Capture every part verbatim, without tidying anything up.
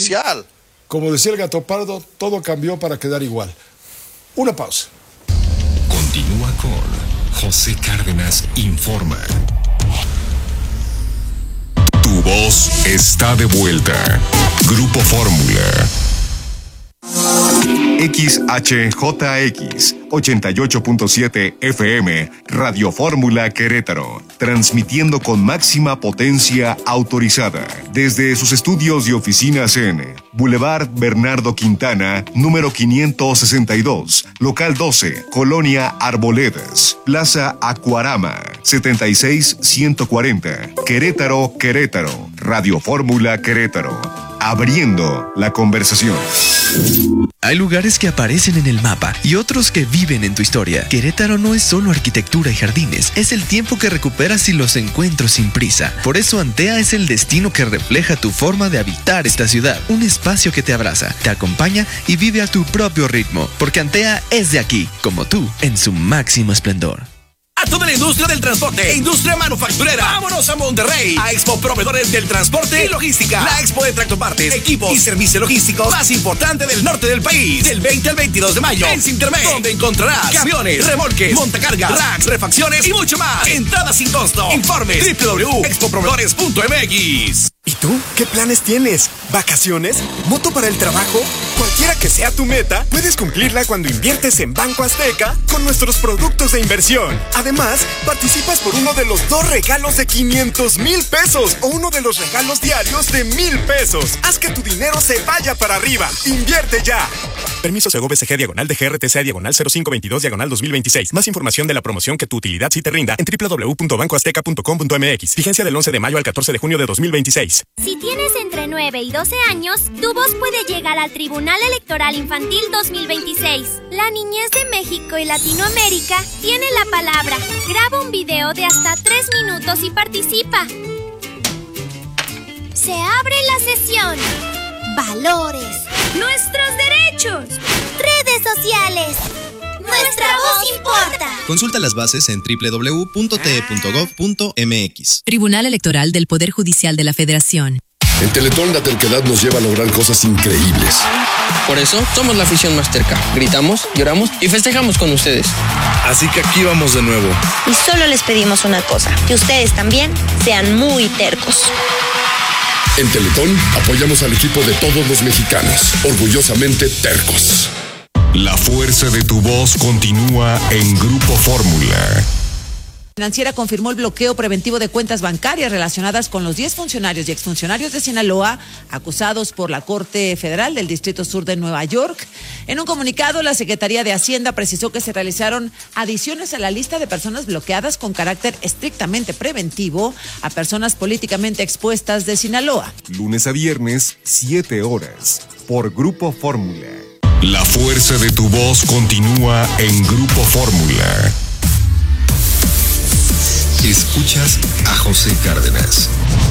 oficial. Como decía el Gato Pardo, todo cambió para quedar igual. Una pausa. Continúa con José Cárdenas Informa. Tu voz está de vuelta. Grupo Fórmula. X H J X ochenta y ocho punto siete F M, Radio Fórmula Querétaro, transmitiendo con máxima potencia autorizada desde sus estudios y oficinas en Boulevard Bernardo Quintana, número quinientos sesenta y dos, local doce, Colonia Arboledas, Plaza Acuarama, setenta y seis ciento cuarenta, Querétaro, Querétaro, Radio Fórmula Querétaro, abriendo la conversación. Hay lugares que aparecen en el mapa y otros que viven en tu historia. Querétaro no es solo arquitectura y jardines, es el tiempo que recuperas y los encuentros sin prisa. Por eso Antea es el destino que refleja tu forma de habitar esta ciudad. Un espacio que te abraza, te acompaña y vive a tu propio ritmo. Porque Antea es de aquí, como tú, en su máximo esplendor. A toda la industria del transporte e industria manufacturera, vámonos a Monterrey, a Expo Proveedores del Transporte y Logística. La expo de tractopartes, equipos y servicios logísticos más importante del norte del país. Del veinte al veintidós de mayo en Cintermed, donde encontrarás camiones, remolques, montacargas, racks, refacciones y mucho más. Entrada sin costo. Informes doble u doble u doble u punto expo proveedores punto m x. ¿Y tú? ¿Qué planes tienes? ¿Vacaciones? ¿Moto para el trabajo? Cualquiera que sea tu meta, puedes cumplirla cuando inviertes en Banco Azteca con nuestros productos de inversión. Además, participas por uno de los dos regalos de quinientos mil pesos o uno de los regalos diarios de mil pesos. Haz que tu dinero se vaya para arriba. ¡Invierte ya! Permiso Sego B C G diagonal de G R T C diagonal cero cinco veintidós diagonal dos mil veintiséis. Más información de la promoción que tu utilidad sí te rinda en doble u doble u doble u punto banco azteca punto com punto m x. Vigencia del once de mayo al catorce de junio de dos mil veintiséis. Si tienes entre nueve y doce años, tu voz puede llegar al Tribunal Electoral Infantil dos mil veintiséis. La niñez de México y Latinoamérica tiene la palabra. Graba un video de hasta tres minutos y participa. Se abre la sesión. Valores. Nuestros derechos. Redes sociales. Nuestra voz importa. Consulta las bases en doble u doble u doble u punto t e punto gov punto m x. Tribunal Electoral del Poder Judicial de la Federación. En Teletón la terquedad nos lleva a lograr cosas increíbles. Por eso somos la afición más terca. Gritamos, lloramos y festejamos con ustedes. Así que aquí vamos de nuevo. Y solo les pedimos una cosa, que ustedes también sean muy tercos. En Teletón apoyamos al equipo de todos los mexicanos, orgullosamente tercos. La fuerza de tu voz continúa en Grupo Fórmula. Financiera confirmó el bloqueo preventivo de cuentas bancarias relacionadas con los diez funcionarios y exfuncionarios de Sinaloa acusados por la Corte Federal del Distrito Sur de Nueva York. En un comunicado, la Secretaría de Hacienda precisó que se realizaron adiciones a la lista de personas bloqueadas con carácter estrictamente preventivo a personas políticamente expuestas de Sinaloa. Lunes a viernes, siete horas, por Grupo Fórmula. La fuerza de tu voz continúa en Grupo Fórmula. Escuchas a José Cárdenas.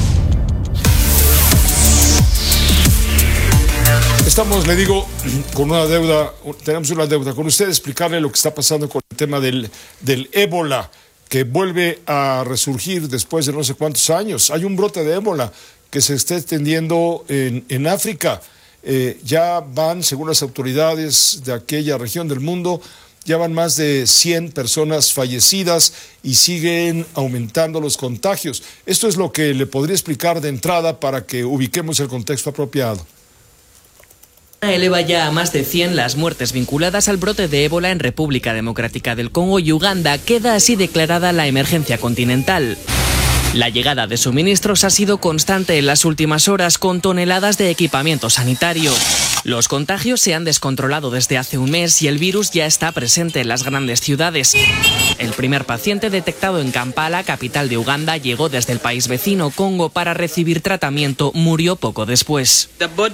Estamos, le digo, con una deuda, tenemos una deuda con usted, explicarle lo que está pasando con el tema del, del ébola, que vuelve a resurgir después de no sé cuántos años. Hay un brote de ébola que se está extendiendo en, en África. Eh, ya van, según las autoridades de aquella región del mundo, ya van más de cien personas fallecidas y siguen aumentando los contagios. Esto es lo que le podría explicar de entrada para que ubiquemos el contexto apropiado. Eleva ya a más de cien las muertes vinculadas al brote de ébola en República Democrática del Congo y Uganda. Queda así declarada la emergencia continental. La llegada de suministros ha sido constante en las últimas horas con toneladas de equipamiento sanitario. Los contagios se han descontrolado desde hace un mes y el virus ya está presente en las grandes ciudades. El primer paciente detectado en Kampala, capital de Uganda, llegó desde el país vecino Congo para recibir tratamiento. Murió poco después.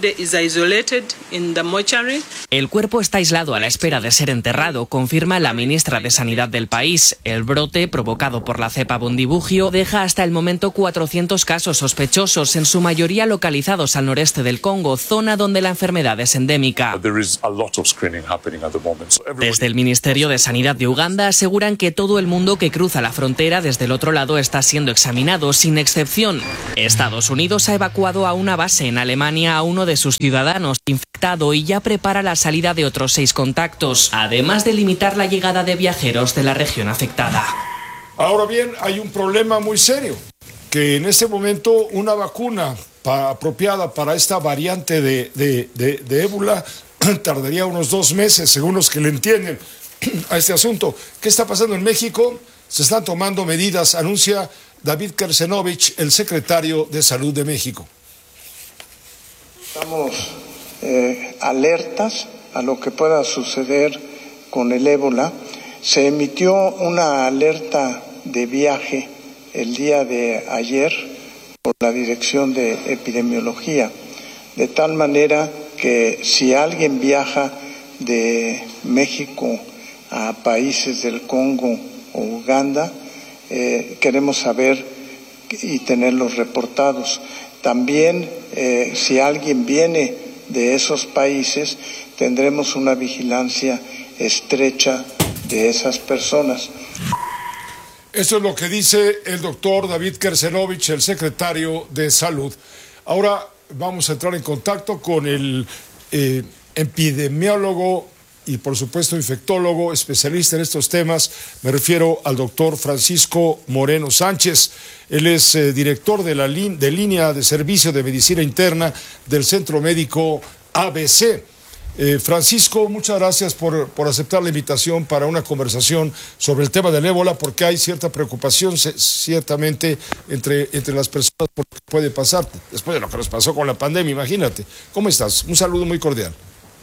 El cuerpo está aislado a la espera de ser enterrado, confirma la ministra de Sanidad del país. El brote, provocado por la cepa Bundibugyo, deja hasta el al momento cuatrocientos casos sospechosos, en su mayoría localizados al noreste del Congo, zona donde la enfermedad es endémica. Desde el Ministerio de Sanidad de Uganda aseguran que todo el mundo que cruza la frontera desde el otro lado está siendo examinado, sin excepción. Estados Unidos ha evacuado a una base en Alemania a uno de sus ciudadanos infectado y ya prepara la salida de otros seis contactos, además de limitar la llegada de viajeros de la región afectada. Ahora bien, hay un problema muy serio, que en este momento una vacuna pa, apropiada para esta variante de, de, de, de ébola tardaría unos dos meses, según los que le entienden a este asunto. ¿Qué está pasando en México? Se están tomando medidas, anuncia David Kersenovich, el secretario de Salud de México. Estamos eh, alertas a lo que pueda suceder con el ébola. Se emitió una alerta de viaje el día de ayer por la Dirección de Epidemiología, de tal manera que si alguien viaja de México a países del Congo o Uganda, eh, queremos saber y tenerlos reportados. También eh, si alguien viene de esos países, tendremos una vigilancia estrecha de esas personas. Eso es lo que dice el doctor David Kersenovich, el secretario de Salud. Ahora vamos a entrar en contacto con el eh, epidemiólogo y por supuesto infectólogo, especialista en estos temas. Me refiero al doctor Francisco Moreno Sánchez. Él es eh, director de la lin- de línea de servicio de medicina interna del Centro Médico A B C. Eh, Francisco, muchas gracias por, por aceptar la invitación para una conversación sobre el tema del ébola, porque hay cierta preocupación c- ciertamente entre, entre las personas por lo que puede pasar después de lo que nos pasó con la pandemia, imagínate. ¿Cómo estás? Un saludo muy cordial.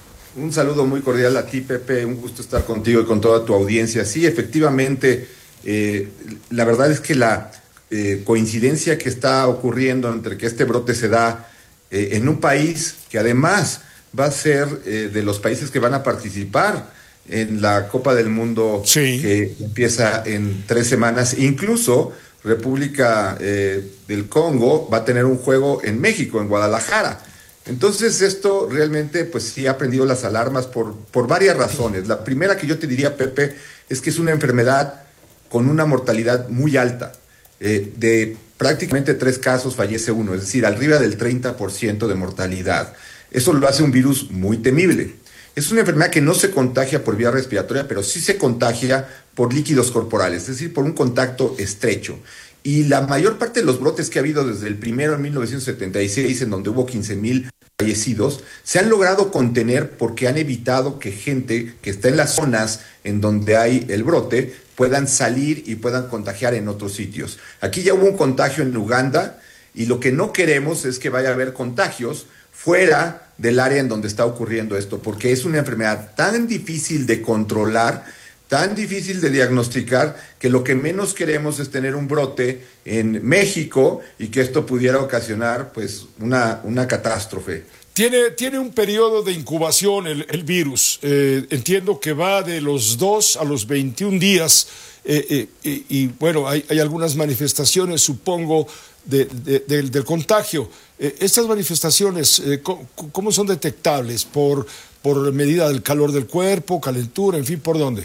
Un saludo muy cordial a ti, Pepe, un gusto estar contigo y con toda tu audiencia. Sí, efectivamente, eh, la verdad es que la eh, coincidencia que está ocurriendo entre que este brote se da eh, en un país que además va a ser eh, de los países que van a participar en la Copa del Mundo, sí, que empieza en tres semanas. Incluso República eh, del Congo va a tener un juego en México, en Guadalajara. Entonces esto realmente pues sí ha prendido las alarmas por, por varias razones. La primera que yo te diría, Pepe, es que es una enfermedad con una mortalidad muy alta. Eh, de prácticamente tres casos fallece uno, es decir, arriba del treinta por ciento de mortalidad. Eso lo hace un virus muy temible. Es una enfermedad que no se contagia por vía respiratoria, pero sí se contagia por líquidos corporales, es decir, por un contacto estrecho. Y la mayor parte de los brotes que ha habido desde el primero en mil novecientos setenta y seis, en donde hubo quince mil fallecidos, se han logrado contener porque han evitado que gente que está en las zonas en donde hay el brote puedan salir y puedan contagiar en otros sitios. Aquí ya hubo un contagio en Uganda y lo que no queremos es que vaya a haber contagios fuera del área en donde está ocurriendo esto, porque es una enfermedad tan difícil de controlar, tan difícil de diagnosticar, que lo que menos queremos es tener un brote en México y que esto pudiera ocasionar pues una, una catástrofe. Tiene, tiene un periodo de incubación el, el virus. Eh, entiendo que va de los dos a los veintiún días eh, eh, y, y bueno, hay, hay algunas manifestaciones, supongo, de, de, de, del contagio. Eh, estas manifestaciones, eh, ¿cómo, ¿cómo son detectables? ¿Por, por medida del calor del cuerpo, calentura, en fin, por dónde?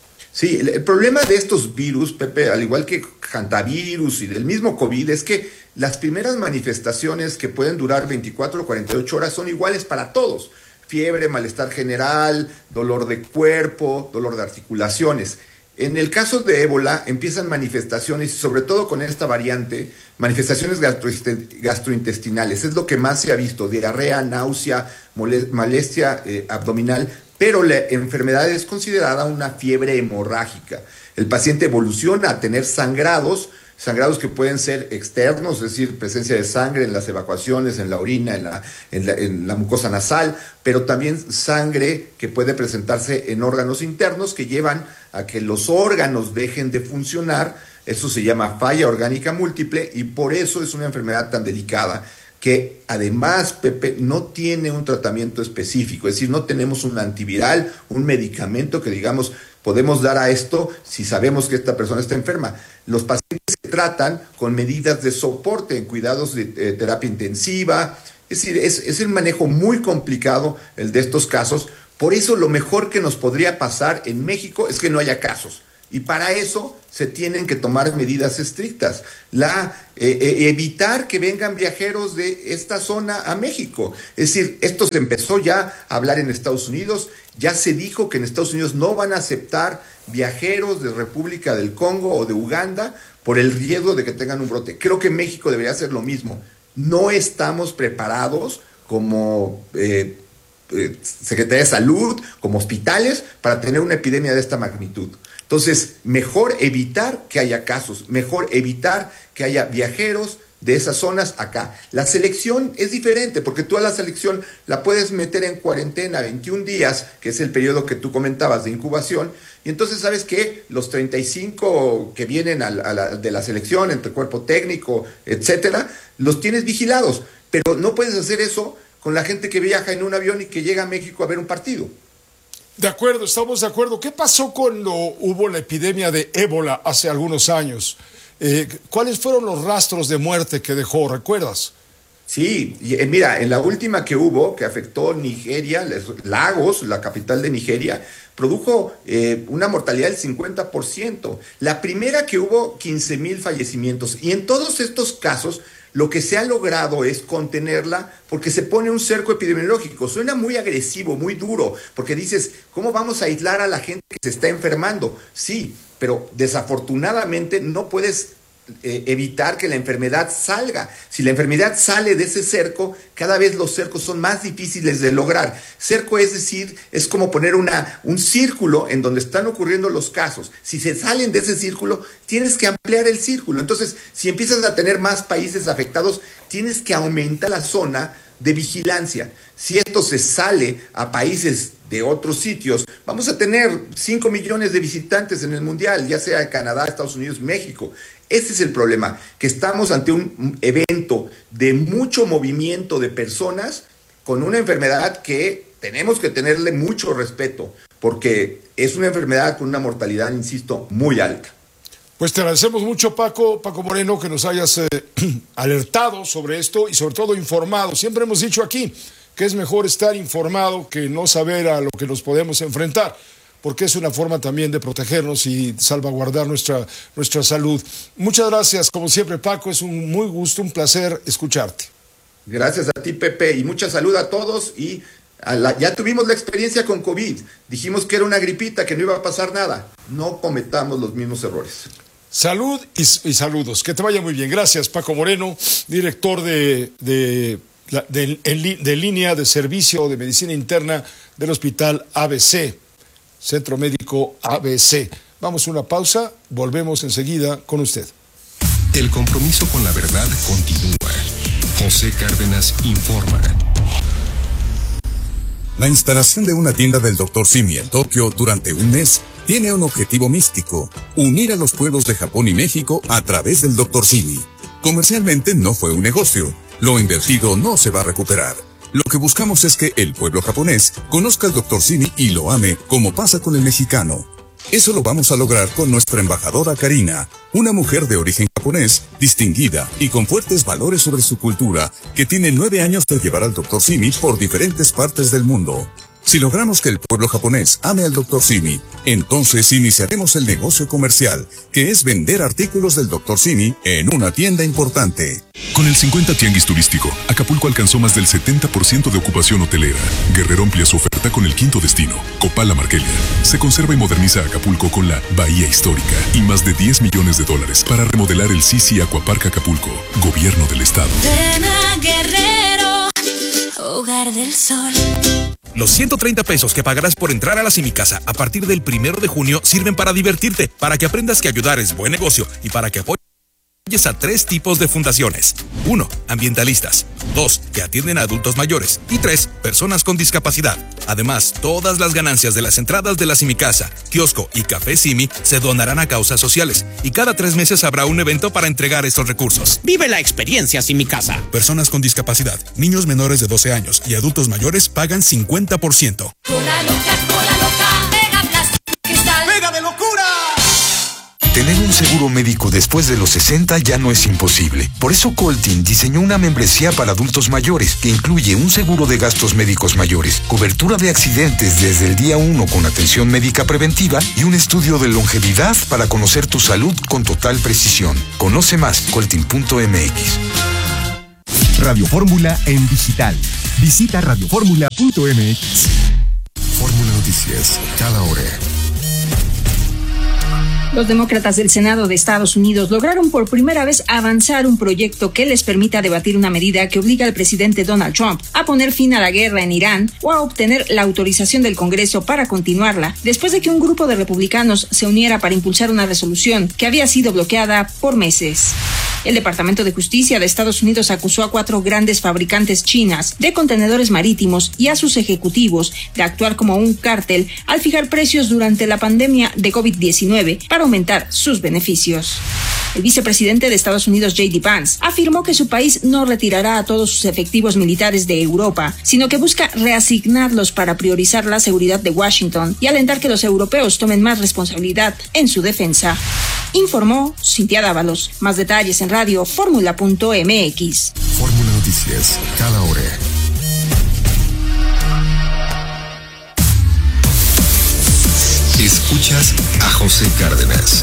Sí, el, el problema de estos virus, Pepe, al igual que hantavirus y del mismo COVID, es que las primeras manifestaciones que pueden durar veinticuatro o cuarenta y ocho horas son iguales para todos. Fiebre, malestar general, dolor de cuerpo, dolor de articulaciones. En el caso de ébola empiezan manifestaciones, y sobre todo con esta variante, manifestaciones gastrointestinales. Es lo que más se ha visto: diarrea, náusea, molestia eh, abdominal, pero la enfermedad es considerada una fiebre hemorrágica. El paciente evoluciona a tener sangrados, sangrados que pueden ser externos, es decir, presencia de sangre en las evacuaciones, en la orina, en la, en la, en la mucosa nasal, pero también sangre que puede presentarse en órganos internos que llevan a que los órganos dejen de funcionar. Eso se llama falla orgánica múltiple y por eso es una enfermedad tan delicada, que además, Pepe, no tiene un tratamiento específico, es decir, no tenemos un antiviral, un medicamento que digamos podemos dar a esto si sabemos que esta persona está enferma. Los pacientes que tratan con medidas de soporte en cuidados de eh, terapia intensiva. Es decir, es, es un manejo muy complicado el de estos casos. Por eso lo mejor que nos podría pasar en México es que no haya casos. Y para eso se tienen que tomar medidas estrictas. La, eh, eh, evitar que vengan viajeros de esta zona a México. Es decir, esto se empezó ya a hablar en Estados Unidos. Ya se dijo que en Estados Unidos no van a aceptar viajeros de República del Congo o de Uganda por el riesgo de que tengan un brote. Creo que México debería hacer lo mismo. No estamos preparados como eh, eh, Secretaría de Salud, como hospitales, para tener una epidemia de esta magnitud. Entonces, mejor evitar que haya casos, mejor evitar que haya viajeros de esas zonas acá. La selección es diferente, porque tú a la selección la puedes meter en cuarentena veintiún días, que es el periodo que tú comentabas de incubación, y entonces, ¿sabes qué? Los treinta y cinco que vienen a la, a la, de la selección, entre cuerpo técnico, etcétera, los tienes vigilados, pero no puedes hacer eso con la gente que viaja en un avión y que llega a México a ver un partido. De acuerdo, estamos de acuerdo. ¿Qué pasó cuando hubo la epidemia de ébola hace algunos años? Eh, ¿Cuáles fueron los rastros de muerte que dejó? ¿Recuerdas? Sí, y, eh, mira, en la última que hubo, que afectó Nigeria, Lagos, la capital de Nigeria, produjo eh, una mortalidad del cincuenta por ciento. La primera que hubo, quince mil fallecimientos. Y en todos estos casos, lo que se ha logrado es contenerla porque se pone un cerco epidemiológico. Suena muy agresivo, muy duro, porque dices, ¿cómo vamos a aislar a la gente que se está enfermando? Sí, pero desafortunadamente no puedes eh, evitar que la enfermedad salga. Si la enfermedad sale de ese cerco, cada vez los cercos son más difíciles de lograr. Cerco, es decir, es como poner una, un círculo en donde están ocurriendo los casos. Si se salen de ese círculo, tienes que ampliar el círculo. Entonces, si empiezas a tener más países afectados, tienes que aumentar la zona de vigilancia. Si esto se sale a países de otros sitios, vamos a tener cinco millones de visitantes en el Mundial, ya sea en Canadá, Estados Unidos, México. Ese es el problema, que estamos ante un evento de mucho movimiento de personas con una enfermedad que tenemos que tenerle mucho respeto, porque es una enfermedad con una mortalidad, insisto, muy alta. Pues te agradecemos mucho, Paco, Paco Moreno, que nos hayas eh, alertado sobre esto y sobre todo informado. Siempre hemos dicho aquí que es mejor estar informado que no saber a lo que nos podemos enfrentar, porque es una forma también de protegernos y salvaguardar nuestra, nuestra salud. Muchas gracias, como siempre, Paco, es un muy gusto, un placer escucharte. Gracias a ti, Pepe, y mucha salud a todos. Y a la, ya tuvimos la experiencia con COVID, dijimos que era una gripita, que no iba a pasar nada. No cometamos los mismos errores. Salud y, y saludos, que te vaya muy bien. Gracias, Paco Moreno, director de, de, de, de, de línea de servicio de medicina interna del Hospital A B C. Centro Médico A B C. Vamos a una pausa, volvemos enseguida con usted. El compromiso con la verdad continúa. José Cárdenas informa. La instalación de una tienda del doctor Simi en Tokio durante un mes tiene un objetivo místico: unir a los pueblos de Japón y México a través del doctor Simi. Comercialmente no fue un negocio. Lo invertido no se va a recuperar. Lo que buscamos es que el pueblo japonés conozca al doctor Simi y lo ame, como pasa con el mexicano. Eso lo vamos a lograr con nuestra embajadora Karina, una mujer de origen japonés, distinguida y con fuertes valores sobre su cultura, que tiene nueve años de llevar al doctor Simi por diferentes partes del mundo. Si logramos que el pueblo japonés ame al doctor Simi, entonces iniciaremos el negocio comercial, que es vender artículos del doctor Simi en una tienda importante. Con el cincuenta Tianguis Turístico, Acapulco alcanzó más del setenta por ciento de ocupación hotelera. Guerrero amplía su oferta con el quinto destino, Copala Marquelia. Se conserva y moderniza Acapulco con la Bahía Histórica y más de diez millones de dólares para remodelar el Sisi Aquapark Acapulco, Gobierno del Estado. Tena Guerrero, Hogar del Sol. Los ciento treinta pesos que pagarás por entrar a la Simicasa a partir del primero de junio sirven para divertirte, para que aprendas que ayudar es buen negocio y para que apoyes a tres tipos de fundaciones. Uno, ambientalistas. Dos, que atienden a adultos mayores. Y tres, personas con discapacidad. Además, todas las ganancias de las entradas de la Simicasa, kiosco y café Simi se donarán a causas sociales. Y cada tres meses habrá un evento para entregar estos recursos. Vive la experiencia Simicasa. Personas con discapacidad, niños menores de doce años y adultos mayores pagan cincuenta por ciento. Cola loca, cola loca, Mega Plastic Cristal. ¡Mega de locura! Ten Tener un seguro médico después de los sesenta ya no es imposible. Por eso Coltin diseñó una membresía para adultos mayores que incluye un seguro de gastos médicos mayores, cobertura de accidentes desde el día uno con atención médica preventiva y un estudio de longevidad para conocer tu salud con total precisión. Conoce más, coltin punto m x. Radio Fórmula en digital. Visita radio fórmula punto m x. Fórmula Noticias, cada hora. Los demócratas del Senado de Estados Unidos lograron por primera vez avanzar un proyecto que les permita debatir una medida que obliga al presidente Donald Trump a poner fin a la guerra en Irán o a obtener la autorización del Congreso para continuarla, después de que un grupo de republicanos se uniera para impulsar una resolución que había sido bloqueada por meses. El Departamento de Justicia de Estados Unidos acusó a cuatro grandes fabricantes chinas de contenedores marítimos y a sus ejecutivos de actuar como un cártel al fijar precios durante la pandemia de COVID diecinueve para aumentar sus beneficios. El vicepresidente de Estados Unidos, J D Vance, afirmó que su país no retirará a todos sus efectivos militares de Europa, sino que busca reasignarlos para priorizar la seguridad de Washington y alentar que los europeos tomen más responsabilidad en su defensa. Informó Cintia Dávalos. Más detalles en radio fórmula punto m x. Fórmula Noticias, cada hora. Escuchas a José Cárdenas.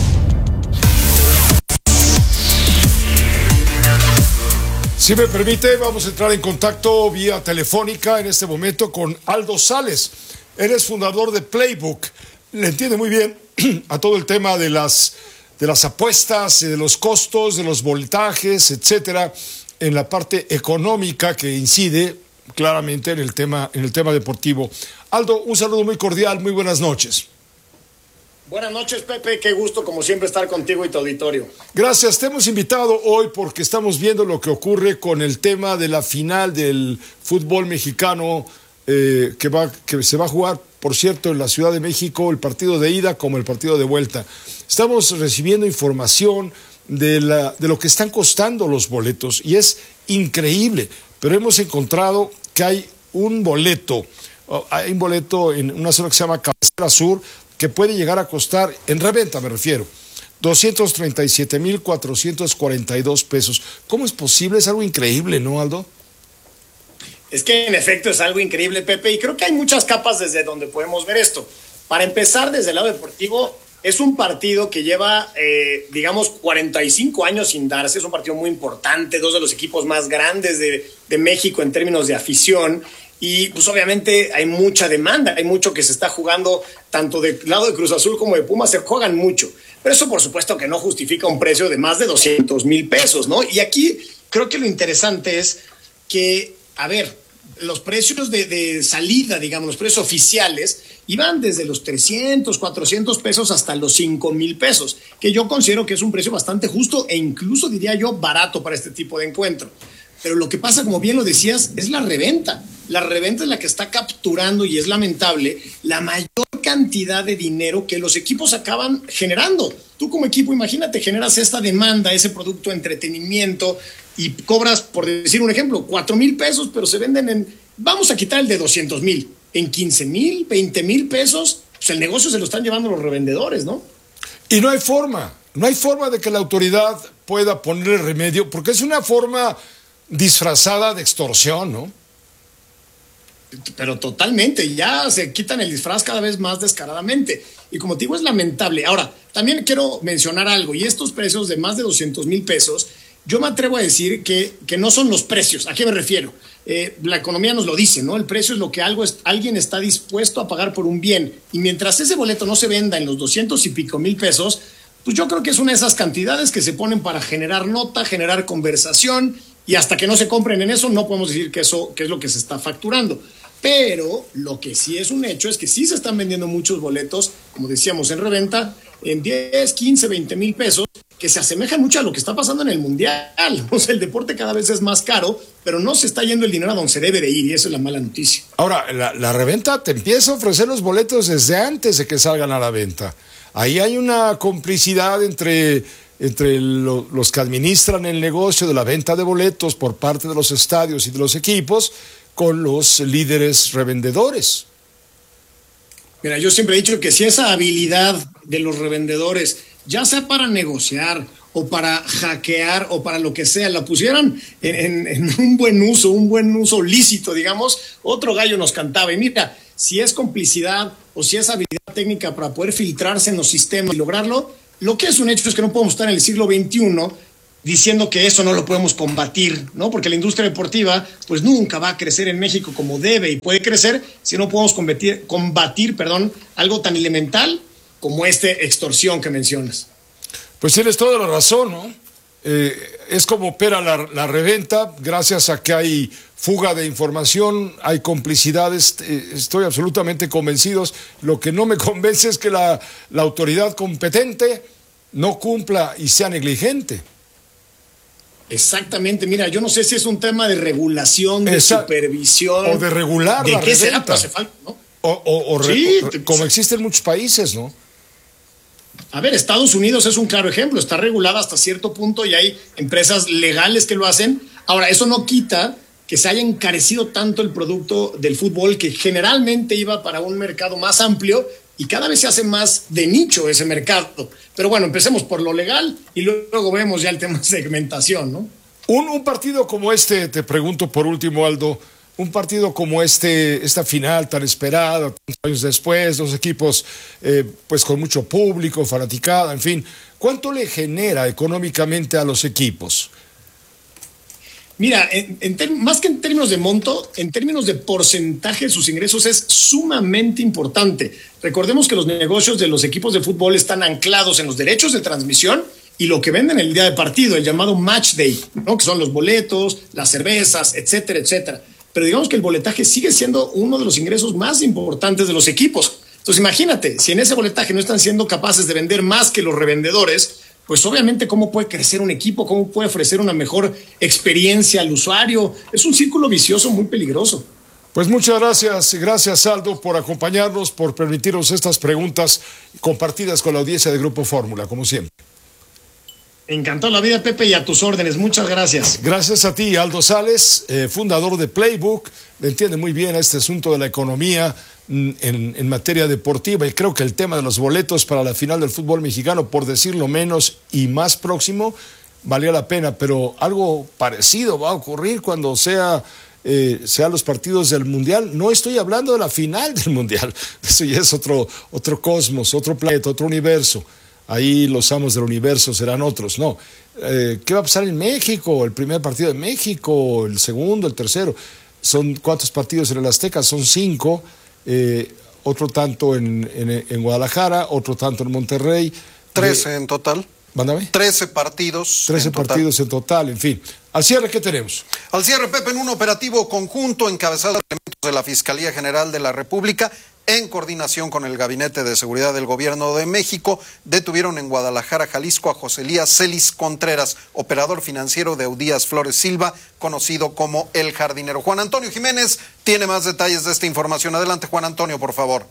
Si me permite, vamos a entrar en contacto vía telefónica en este momento con Aldo Sales. Él es fundador de Playbook. Le entiende muy bien a todo el tema de las, de las apuestas, de los costos, de los voltajes, etcétera, en la parte económica que incide claramente en el tema, en el tema deportivo. Aldo, un saludo muy cordial, muy buenas noches. Buenas noches, Pepe, qué gusto como siempre estar contigo y tu auditorio. Gracias, te hemos invitado hoy porque estamos viendo lo que ocurre con el tema de la final del fútbol mexicano eh, que, va, que se va a jugar, por cierto, en la Ciudad de México, el partido de ida como el partido de vuelta. Estamos recibiendo información de, la, de lo que están costando los boletos y es increíble, pero hemos encontrado que hay un boleto, hay un boleto en una zona que se llama Cabecera Sur, que puede llegar a costar, en reventa me refiero, doscientos treinta y siete mil cuatrocientos cuarenta y dos pesos. ¿Cómo es posible? Es algo increíble, ¿no, Aldo? Es que en efecto es algo increíble, Pepe, y creo que hay muchas capas desde donde podemos ver esto. Para empezar, desde el lado deportivo, es un partido que lleva, eh, digamos, cuarenta y cinco años sin darse. Es un partido muy importante, dos de los equipos más grandes de, de México en términos de afición. Y pues obviamente hay mucha demanda, hay mucho que se está jugando, tanto del lado de Cruz Azul como de Pumas, se juegan mucho. Pero eso por supuesto que no justifica un precio de más de doscientos mil pesos, ¿no? Y aquí creo que lo interesante es que, a ver, los precios de, de salida, digamos, los precios oficiales, iban desde los trescientos, cuatrocientos pesos hasta los cinco mil pesos, que yo considero que es un precio bastante justo e incluso, diría yo, barato para este tipo de encuentro. Pero lo que pasa, como bien lo decías, es la reventa. La reventa es la que está capturando, y es lamentable, la mayor cantidad de dinero que los equipos acaban generando. Tú como equipo, imagínate, generas esta demanda, ese producto de entretenimiento, y cobras, por decir un ejemplo, cuatro mil pesos, pero se venden en, vamos a quitar el de doscientos mil, en quince mil, veinte mil pesos, pues el negocio se lo están llevando los revendedores, ¿no? Y no hay forma, no hay forma de que la autoridad pueda ponerle remedio, porque es una forma disfrazada de extorsión, ¿no? Pero totalmente, ya se quitan el disfraz cada vez más descaradamente. Y como te digo, es lamentable. Ahora, también quiero mencionar algo, y estos precios de más de doscientos mil pesos, yo me atrevo a decir que, que no son los precios. ¿A qué me refiero? Eh, la economía nos lo dice, ¿no? El precio es lo que algo es, alguien está dispuesto a pagar por un bien. Y mientras ese boleto no se venda en los doscientos y pico mil pesos, pues yo creo que es una de esas cantidades que se ponen para generar nota, generar conversación, y hasta que no se compren en eso, no podemos decir que eso que es lo que se está facturando. Pero lo que sí es un hecho es que sí se están vendiendo muchos boletos, como decíamos, en reventa, en diez, quince, veinte mil pesos, que se asemejan mucho a lo que está pasando en el Mundial. O sea, el deporte cada vez es más caro, pero no se está yendo el dinero a donde se debe de ir, y esa es la mala noticia. Ahora, la, la reventa te empieza a ofrecer los boletos desde antes de que salgan a la venta. Ahí hay una complicidad entre, entre lo, los que administran el negocio de la venta de boletos por parte de los estadios y de los equipos con los líderes revendedores. Mira, yo siempre he dicho que si esa habilidad de los revendedores ya sea para negociar o para hackear o para lo que sea, la pusieran en, en, en un buen uso, un buen uso lícito, digamos, otro gallo nos cantaba. Y mira, si es complicidad o si es habilidad técnica para poder filtrarse en los sistemas y lograrlo, lo que es un hecho es que no podemos estar en el siglo veintiuno diciendo que eso no lo podemos combatir, ¿no? Porque la industria deportiva pues nunca va a crecer en México como debe y puede crecer si no podemos combatir, combatir perdón, algo tan elemental como esta extorsión que mencionas. Pues tienes toda la razón, ¿no? Eh, es como opera la, la reventa, gracias a que hay fuga de información, hay complicidades, eh, estoy absolutamente convencido. Lo que no me convence es que la, la autoridad competente no cumpla y sea negligente. Exactamente, mira, yo no sé si es un tema de regulación, de Esa, supervisión. O de regular ¿De la qué reventa. será? Pues hace falta, ¿no? O, o, o re, sí, o, como existe en muchos países, ¿no? A ver, Estados Unidos es un claro ejemplo, está regulada hasta cierto punto y hay empresas legales que lo hacen. Ahora, eso no quita que se haya encarecido tanto el producto del fútbol, que generalmente iba para un mercado más amplio y cada vez se hace más de nicho ese mercado. Pero bueno, empecemos por lo legal y luego vemos ya el tema de segmentación, ¿no? Un, un partido como este, te pregunto por último, Aldo, un partido como este, esta final tan esperada, tantos años después, dos equipos eh, pues con mucho público, fanaticada, en fin, ¿cuánto le genera económicamente a los equipos? Mira, en, en más que en términos de monto, en términos de porcentaje de sus ingresos es sumamente importante. Recordemos que los negocios de los equipos de fútbol están anclados en los derechos de transmisión y lo que venden el día de partido, el llamado match day, ¿no? Que son los boletos, las cervezas, etcétera, etcétera. Pero digamos que el boletaje sigue siendo uno de los ingresos más importantes de los equipos. Entonces imagínate, si en ese boletaje no están siendo capaces de vender más que los revendedores, pues obviamente cómo puede crecer un equipo, cómo puede ofrecer una mejor experiencia al usuario. Es un círculo vicioso muy peligroso. Pues muchas gracias, gracias Aldo por acompañarnos, por permitirnos estas preguntas compartidas con la audiencia de Grupo Fórmula, como siempre. Encantado la vida, Pepe, y a tus órdenes. Muchas gracias. Gracias a ti, Aldo Sales, eh, fundador de Playbook. Le entiende muy bien a este asunto de la economía en, en materia deportiva y creo que el tema de los boletos para la final del fútbol mexicano, por decirlo menos y más próximo, valía la pena, pero algo parecido va a ocurrir cuando sea... Eh, sean los partidos del Mundial. No estoy hablando de la final del Mundial, eso ya es otro, otro cosmos, otro planeta, otro universo. Ahí los amos del universo serán otros, no. Eh, ¿Qué va a pasar en México? El primer partido de México, el segundo, el tercero. Son cuántos partidos en el Azteca, son cinco, eh, otro tanto en, en, en Guadalajara, otro tanto en Monterrey. Trece eh, en total. Mándame. Trece partidos. Trece en partidos total. en total, en fin. Al cierre, ¿qué tenemos? Al cierre, Pepe, en un operativo conjunto encabezado por elementos de la Fiscalía General de la República, en coordinación con el Gabinete de Seguridad del Gobierno de México, detuvieron en Guadalajara, Jalisco, a José Elías Celis Contreras, operador financiero de Eudías Flores Silva, conocido como El Jardinero. Juan Antonio Jiménez tiene más detalles de esta información. Adelante, Juan Antonio, por favor.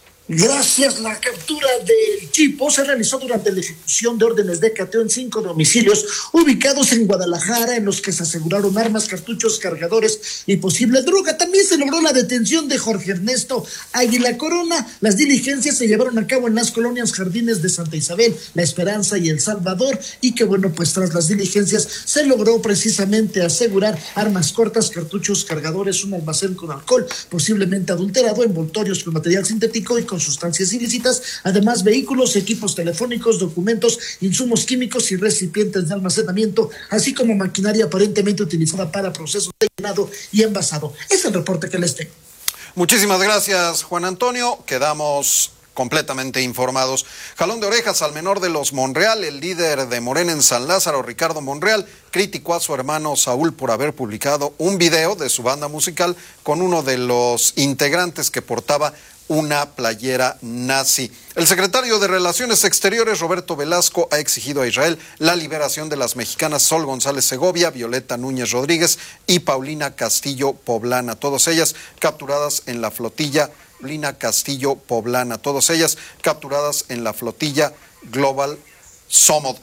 Gracias. La captura del Chipo se realizó durante la ejecución de órdenes de cateo en cinco domicilios ubicados en Guadalajara, en los que se aseguraron armas, cartuchos, cargadores y posible droga. También se logró la detención de Jorge Ernesto Águila Corona. Las diligencias se llevaron a cabo en las colonias Jardines de Santa Isabel, La Esperanza y El Salvador, y que bueno, pues tras las diligencias se logró precisamente asegurar armas cortas, cartuchos, cargadores, un almacén con alcohol posiblemente adulterado, envoltorios con material sintético y con sustancias ilícitas, además vehículos, equipos telefónicos, documentos, insumos químicos y recipientes de almacenamiento, así como maquinaria aparentemente utilizada para procesos de llenado y envasado. Es el reporte que les tengo. Muchísimas gracias, Juan Antonio. Quedamos completamente informados. Jalón de orejas al menor de los Monreal. El líder de Morena en San Lázaro, Ricardo Monreal, criticó a su hermano Saúl por haber publicado un video de su banda musical con uno de los integrantes que portaba una playera nazi. El secretario de Relaciones Exteriores, Roberto Velasco, ha exigido a Israel la liberación de las mexicanas Sol González Segovia, Violeta Núñez Rodríguez y Paulina Castillo Poblana, todas ellas capturadas en la flotilla Paulina Castillo Poblana, todas ellas capturadas en la flotilla Global Somod.